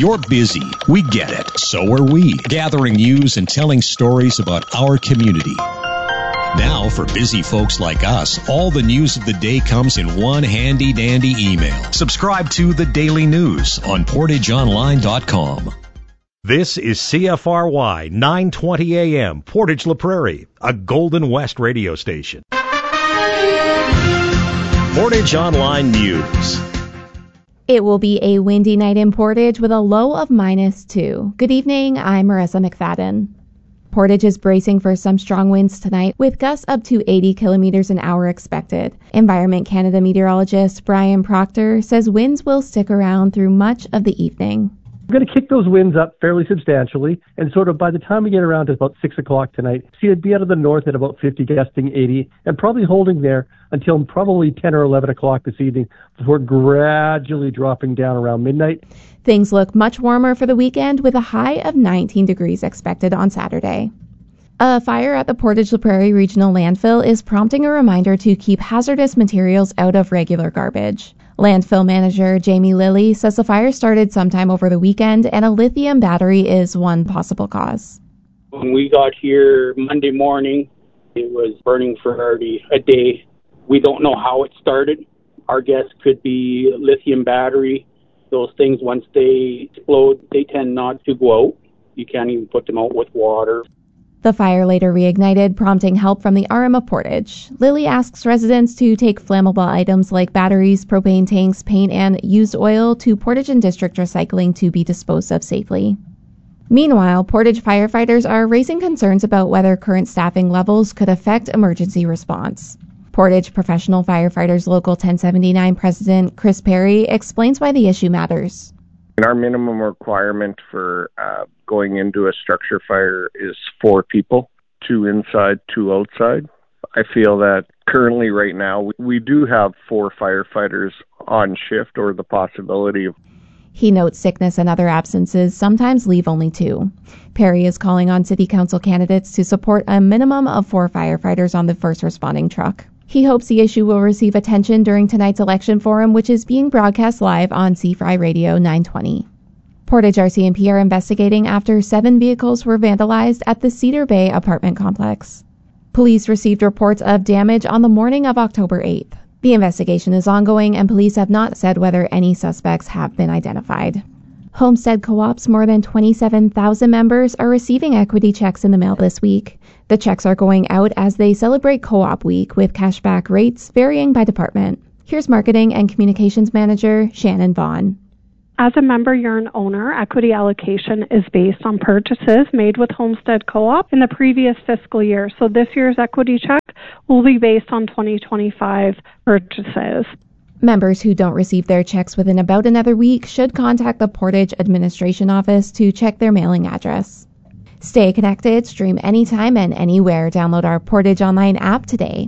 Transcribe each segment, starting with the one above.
You're busy. We get it. So are we. Gathering news and telling stories about our community. Now, for busy folks like us, all the news of the day comes in one handy-dandy email. Subscribe to The Daily News on PortageOnline.com. This is CFRY 920 AM, Portage La Prairie, a Golden West radio station. Portage Online News. It will be a windy night in Portage with a low of -2. Good evening, I'm Marissa McFadden. Portage is bracing for some strong winds tonight with gusts up to 80 kilometers an hour expected. Environment Canada meteorologist Brian Proctor says winds will stick around through much of the evening. We're going to kick those winds up fairly substantially, and sort of by the time we get around to about 6 o'clock tonight, see it be out of the north at about 50, gusting 80, and probably holding there until probably 10 or 11 o'clock this evening before gradually dropping down around midnight. Things look much warmer for the weekend with a high of 19 degrees expected on Saturday. A fire at the Portage La Prairie Regional Landfill is prompting a reminder to keep hazardous materials out of regular garbage. Landfill manager Jamie Lilly says the fire started sometime over the weekend and a lithium battery is one possible cause. When we got here Monday morning, it was burning for already a day. We don't know how it started. Our guess could be lithium battery. Those things, once they explode, they tend not to go out. You can't even put them out with water. The fire later reignited, prompting help from the RM of Portage. Lilly asks residents to take flammable items like batteries, propane tanks, paint, and used oil to Portage and District Recycling to be disposed of safely. Meanwhile, Portage firefighters are raising concerns about whether current staffing levels could affect emergency response. Portage Professional Firefighters Local 1079 President Chris Perry explains why the issue matters. Our minimum requirement for going into a structure fire is 4 people, 2 inside, 2 outside. I feel that currently right now we do have 4 firefighters on shift or the possibility of. He notes sickness and other absences sometimes leave only 2. Perry is calling on City Council candidates to support a minimum of 4 firefighters on the first responding truck. He hopes the issue will receive attention during tonight's election forum, which is being broadcast live on CFRY Radio 920. Portage RCMP are investigating after 7 vehicles were vandalized at the Cedar Bay apartment complex. Police received reports of damage on the morning of October 8th. The investigation is ongoing and police have not said whether any suspects have been identified. Homestead Co-op's more than 27,000 members are receiving equity checks in the mail this week. The checks are going out as they celebrate Co-op Week with cashback rates varying by department. Here's Marketing and Communications Manager Shannon Vaughn. As a member, you're an owner. Equity allocation is based on purchases made with Homestead Co-op in the previous fiscal year. So this year's equity check will be based on 2025 purchases. Members who don't receive their checks within about another week should contact the Portage Administration Office to check their mailing address. Stay connected, stream anytime and anywhere. Download our Portage Online app today.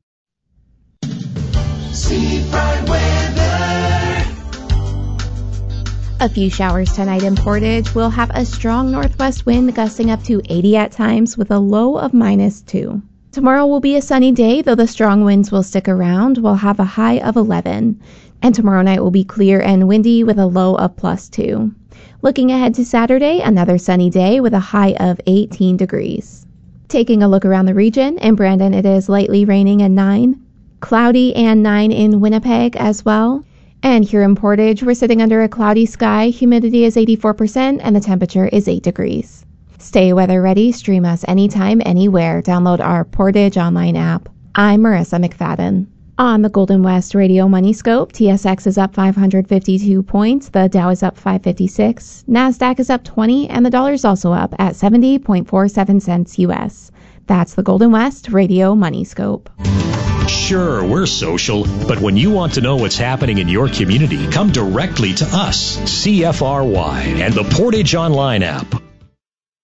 A few showers tonight in Portage. We'll have a strong northwest wind gusting up to 80 at times with a low of -2. Tomorrow will be a sunny day, though the strong winds will stick around. We'll have a high of 11. And tomorrow night will be clear and windy with a low of +2. Looking ahead to Saturday, another sunny day with a high of 18 degrees. Taking a look around the region, in Brandon it is lightly raining and 9. Cloudy and 9 in Winnipeg as well. And here in Portage, we're sitting under a cloudy sky, humidity is 84%, and the temperature is 8 degrees. Stay weather ready, stream us anytime, anywhere. Download our Portage Online app. I'm Marissa McFadden. On the Golden West Radio Money Scope, TSX is up 552 points, the Dow is up 556, NASDAQ is up 20, and the dollar is also up at 70.47 cents US. That's the Golden West Radio Money Scope. Sure, we're social, but when you want to know what's happening in your community, come directly to us, CFRY, and the Portage Online app.